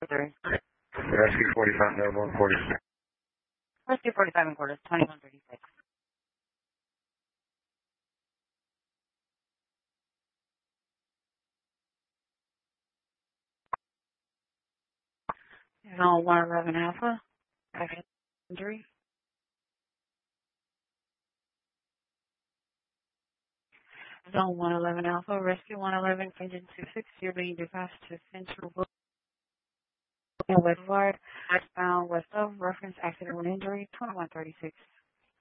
3. Rescue 45, available in quarters. Rescue 45 in quarters, 2136. Zone 111 Alpha, accident injury. Zone 111 Alpha, Rescue 111, engine 26, you're being dispatched to Central Boulevard, westbound west of, reference accident and injury, 2136.